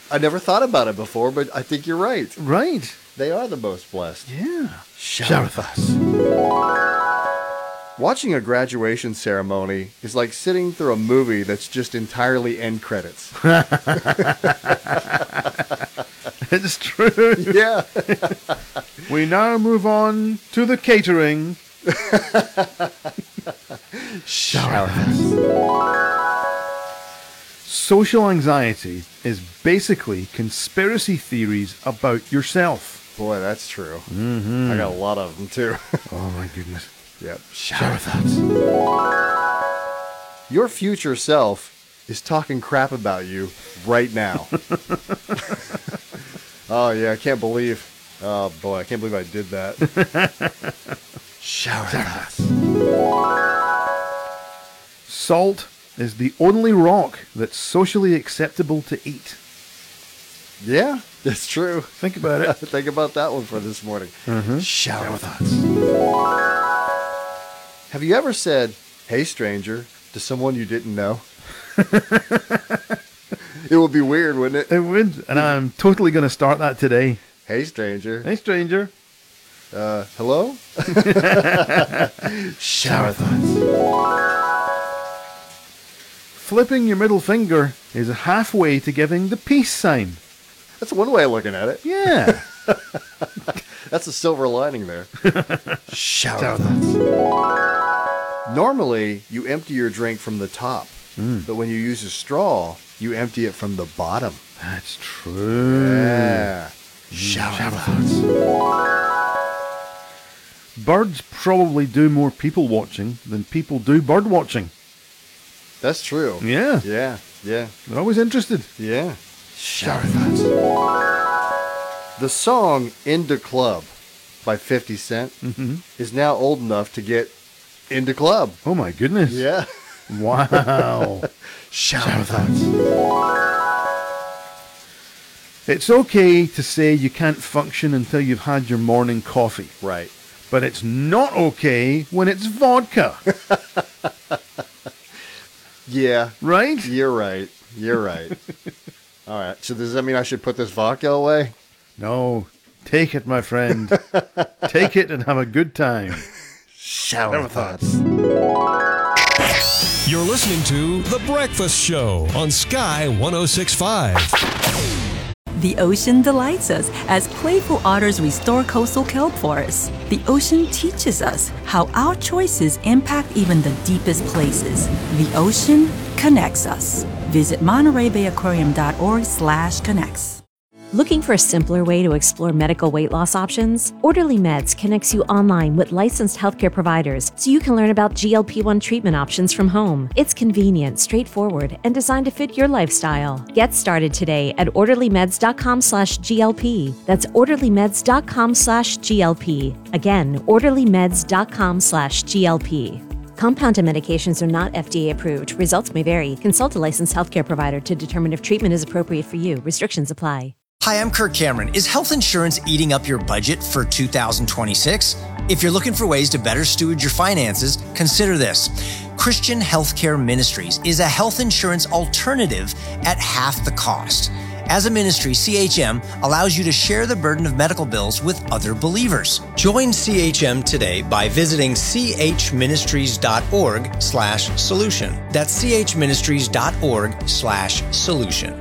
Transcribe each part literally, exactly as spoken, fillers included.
I never thought about it before, but I think you're right. Right. They are the most blessed. Yeah. Share with us. Watching a graduation ceremony is like sitting through a movie that's just entirely end credits. It's true. Yeah. We now move on to the catering. Share with us. Social anxiety is basically conspiracy theories about yourself. Boy, that's true. Mm-hmm. I got a lot of them, too. Oh, my goodness. Yep. Share with us. Your future self is talking crap about you right now. Oh, yeah, I can't believe. Oh, boy, I can't believe I did that. Share with us. Salt is the only rock that's socially acceptable to eat. Yeah, that's true. Think about it. Think about that one for this morning. Mm-hmm. Share with us. Have you ever said, "Hey, stranger," to someone you didn't know? It would be weird, wouldn't it? It would, and I'm totally going to start that today. Hey, stranger. Hey, stranger. Uh, hello? Share with us. Flipping your middle finger is halfway to giving the peace sign. That's one way of looking at it. Yeah. That's a silver lining there. Share with us. Normally, you empty your drink from the top, mm. but when you use a straw, you empty it from the bottom. That's true. Yeah. Share with us. Birds probably do more people watching than people do bird watching. That's true. Yeah. Yeah. Yeah. They're always interested. Yeah. Share with us. The song "Into Club" by fifty Cent mm-hmm. is now old enough to get into club. Oh my goodness. Yeah. Wow. Share with us. It's okay to say you can't function until you've had your morning coffee. Right. But it's not okay when it's vodka. Yeah. Right? You're right. You're right. All right. So does that mean I should put this vodka away? No. Take it, my friend. Take it and have a good time. Share with us. You're listening to The Breakfast Show on Sky one oh six point five. The ocean delights us as playful otters restore coastal kelp forests. The ocean teaches us how our choices impact even the deepest places. The ocean connects us. Visit Monterey Bay Aquarium dot org slash connects. Looking for a simpler way to explore medical weight loss options? Orderly Meds connects you online with licensed healthcare providers so you can learn about G L P one treatment options from home. It's convenient, straightforward, and designed to fit your lifestyle. Get started today at orderly meds dot com slash G L P. That's orderly meds dot com slash G L P. Again, orderly meds dot com slash G L P. Compounded medications are not F D A approved. Results may vary. Consult a licensed healthcare provider to determine if treatment is appropriate for you. Restrictions apply. Hi, I'm Kirk Cameron. Is health insurance eating up your budget for two thousand twenty-six? If you're looking for ways to better steward your finances, consider this. Christian Healthcare Ministries is a health insurance alternative at half the cost. As a ministry, C H M allows you to share the burden of medical bills with other believers. Join C H M today by visiting c h ministries dot org slash solution. That's c h ministries dot org slash solution.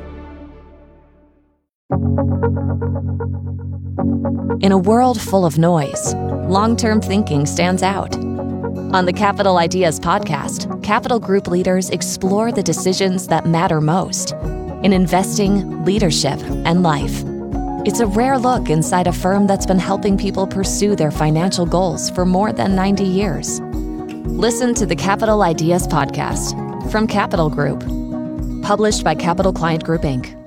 In a world full of noise, long-term thinking stands out. On the Capital Ideas podcast, Capital Group leaders explore the decisions that matter most in investing, leadership, and life. It's a rare look inside a firm that's been helping people pursue their financial goals for more than ninety years. Listen to the Capital Ideas podcast from Capital Group, published by Capital Client Group, Incorporated.